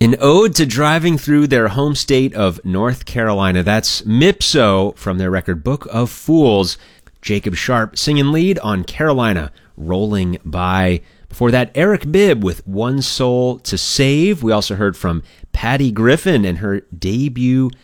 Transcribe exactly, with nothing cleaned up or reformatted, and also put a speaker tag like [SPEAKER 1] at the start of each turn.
[SPEAKER 1] An ode to driving through their home state of North Carolina. That's Mipso from their record Book of Fools. Jacob Sharp singing lead on Carolina, Rolling By. Before that, Eric Bibb with One Soul to Save. We also heard from Patty Griffin and her debut